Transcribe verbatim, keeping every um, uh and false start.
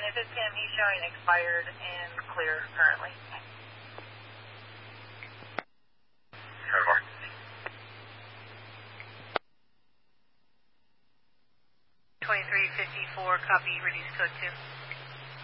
If it's him, he's showing expired and clear currently. Over. twenty-three fifty-four, copy, reduce code two.